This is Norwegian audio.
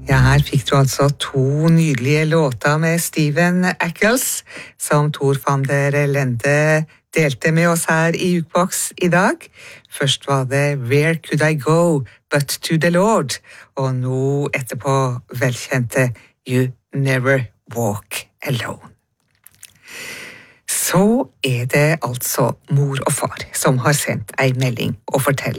Ja, her fikk du altså to nydelige låter med Steven Ackles, som Tor van der Lende delte med oss her i Ukebox i dag. Først var det Where Could I Go But To The Lord, og nå etterpå velkjente You Never Walk Alone. Så det altså mor og far som har sendt ei melding og forteller